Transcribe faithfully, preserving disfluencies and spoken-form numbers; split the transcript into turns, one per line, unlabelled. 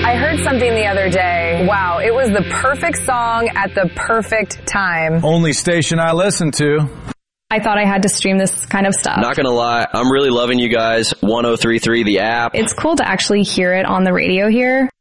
I heard something the other day. Wow, it was the perfect song at the perfect time.
Only station I listen to.
I thought I had to stream this kind of stuff.
Not gonna lie, I'm really loving you guys. one oh three point three, the app.
It's cool to actually hear it on the radio here.